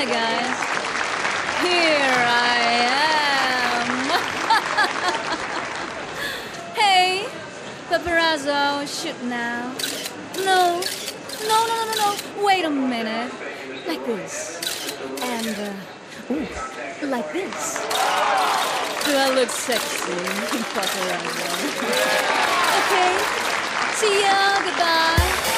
Hi guys, here I am. Hey, paparazzo, shoot now. No, wait a minute. Like this. And, ooh, like this. Do I look sexy, paparazzo? Okay, see ya, goodbye.